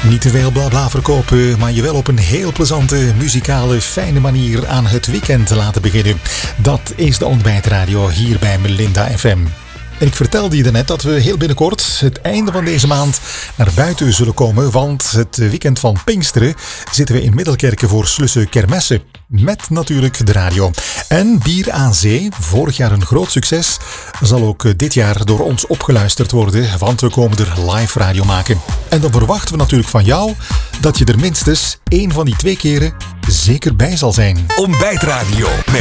Niet te veel blabla verkopen, maar je wel op een heel plezante, muzikale, fijne manier aan het weekend laten beginnen. Dat is de ontbijtradio hier bij Melinda FM. En ik vertelde je daarnet dat we heel binnenkort, het einde van deze maand, naar buiten zullen komen. Want het weekend van Pinksteren zitten we in Middelkerke voor Slusse Kermessen. Met natuurlijk de radio. En Bier aan Zee, vorig jaar een groot succes, zal ook dit jaar door ons opgeluisterd worden. Want we komen er live radio maken. En dan verwachten we natuurlijk van jou dat je er minstens 1 van die 2 keren zeker bij zal zijn. Ontbijtradio met